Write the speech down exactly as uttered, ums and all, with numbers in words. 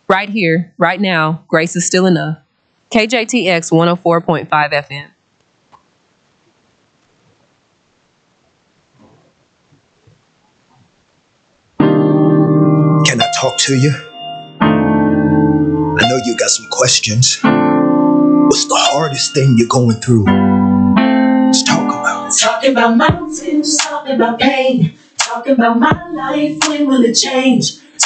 Right here, right now, grace is still enough. K J T X one oh four point five F M. Can I talk to you? I know you got some questions. What's the hardest thing you're going through? Let's talk about it. Talking about mountains, talking about pain, talking about my life, when will it change?